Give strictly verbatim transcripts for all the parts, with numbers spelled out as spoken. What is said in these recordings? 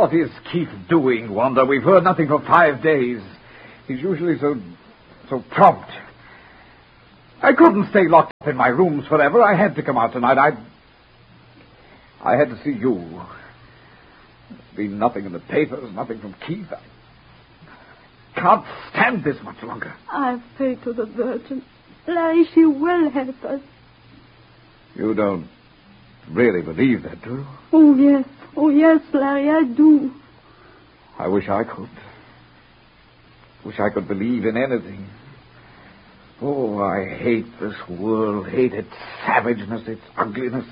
What is Keith doing, Wanda? We've heard nothing for five days. He's usually so... so prompt. I couldn't stay locked up in my rooms forever. I had to come out tonight. I... I had to see you. There's been nothing in the papers, nothing from Keith. I can't stand this much longer. I've prayed to the Virgin. Larry, she will help us. You don't really believe that, do you? Oh, yes. Oh, yes, Larry, I do. I wish I could. Wish I could believe in anything. Oh, I hate this world. Hate its savageness, its ugliness.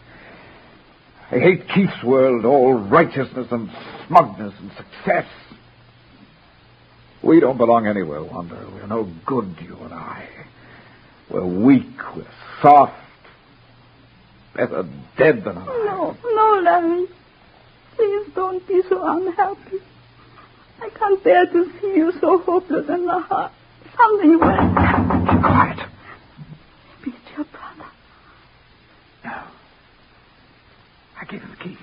I hate Keith's world, all righteousness and smugness and success. We don't belong anywhere, Wanda. We're no good, you and I. We're weak. We're soft. Better dead than alive. No, no, Larry. Please don't be so unhappy. I can't bear to see you so hopeless in the heart. Something will... Keep quiet. Maybe it's your brother. No. I gave him the keys.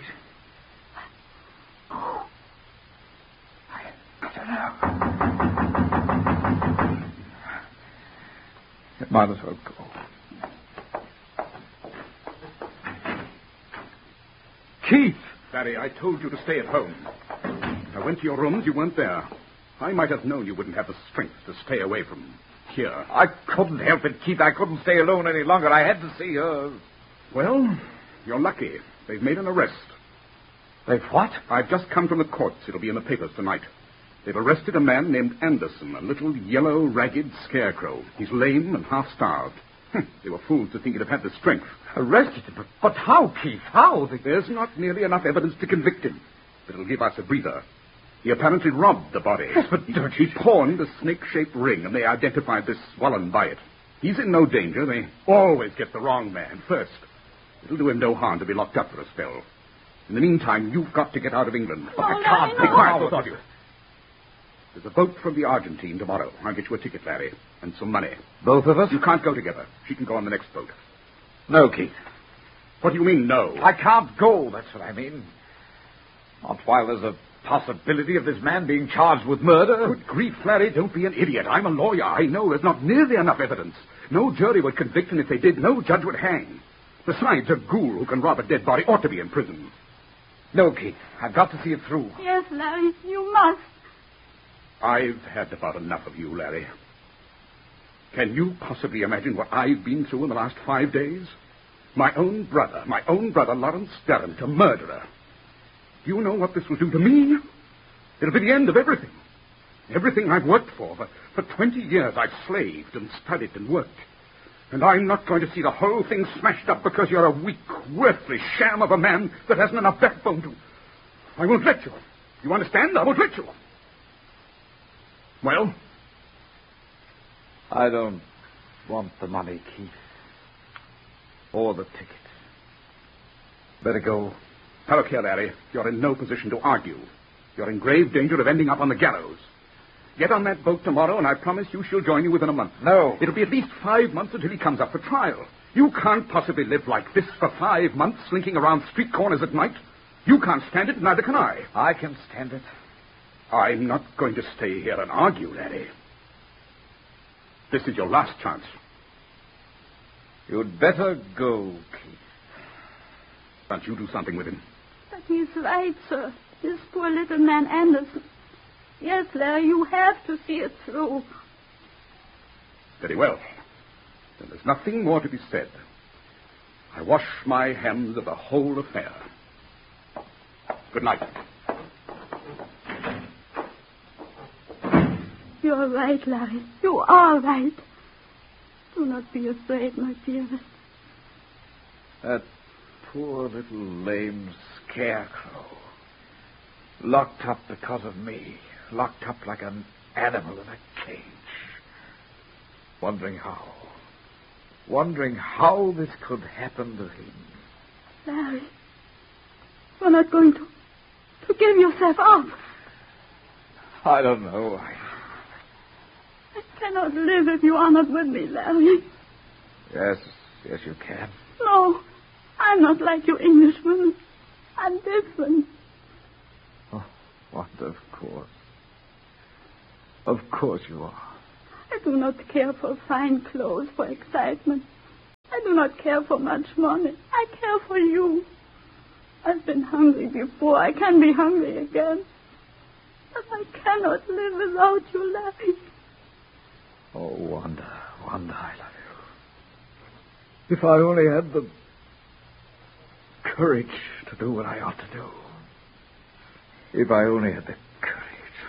Oh. I, I don't know. It might as well go. Keith! Barry, I told you to stay at home. I went to your rooms, you weren't there. I might have known you wouldn't have the strength to stay away from here. I couldn't help it, Keith. I couldn't stay alone any longer. I had to see her. Well, you're lucky. They've made an arrest. They've what? I've just come from the courts. It'll be in the papers tonight. They've arrested a man named Anderson, a little yellow, ragged scarecrow. He's lame and half-starved. They were fools to think he'd have had the strength. Arrested him? But, but how, Keith? How? The... There's not nearly enough evidence to convict him. But it'll give us a breather. He apparently robbed the body. Yes, but he, don't he pawned a snake-shaped ring, and they identified this Swallen by it. He's in no danger. They always get the wrong man first. It'll do him no harm to be locked up for a spell. In the meantime, you've got to get out of England. Oh, I can't. no. Be quiet, both of you. There's a boat from the Argentine tomorrow. I'll get you a ticket, Larry, and some money. Both of us? You can't go together. She can go on the next boat. No, Keith. What do you mean, no? I can't go, that's what I mean. Not while there's a possibility of this man being charged with murder. Good grief, Larry, don't be an idiot. I'm a lawyer. I know there's not nearly enough evidence. No jury would convict, and if they did, no judge would hang. Besides, a ghoul who can rob a dead body ought to be in prison. No, Keith. I've got to see it through. Yes, Larry, you must. I've had about enough of you, Larry. Can you possibly imagine what I've been through in the last five days? My own brother, my own brother, Lawrence Derrant, a murderer. Do you know what this will do to me? It'll be the end of everything. Everything I've worked for. For, for twenty years I've slaved and studied and worked. And I'm not going to see the whole thing smashed up because you're a weak, worthless sham of a man that hasn't enough backbone to... I won't let you. You understand? I won't let you. Well? I don't want the money, Keith. Or the ticket. Better go. Now, look here, Larry. You're in no position to argue. You're in grave danger of ending up on the gallows. Get on that boat tomorrow, and I promise you she'll join you within a month. No. It'll be at least five months until he comes up for trial. You can't possibly live like this for five months, slinking around street corners at night. You can't stand it, neither can I. I can stand it. I'm not going to stay here and argue, Larry. This is your last chance. You'd better go, Keith. Can't you do something with him? But he's right, sir. This poor little man Anderson. Yes, Larry, you have to see it through. Very well. Then there's nothing more to be said. I wash my hands of the whole affair. Good night. You're right, Larry. You are right. Do not be afraid, my dearest. That poor little lame scarecrow. Locked up because of me. Locked up like an animal in a cage. Wondering how. Wondering how this could happen to him. Larry, you're not going to, to give yourself up. I don't know. I... I cannot live if you are not with me, Larry. Yes, yes, you can. No, I'm not like you Englishmen. I'm different. Oh, of course. Of course you are. I do not care for fine clothes, for excitement. I do not care for much money. I care for you. I've been hungry before. I can be hungry again. But I cannot live without you, Larry. Oh, Wanda, Wanda, I love you. If I only had the courage to do what I ought to do. If I only had the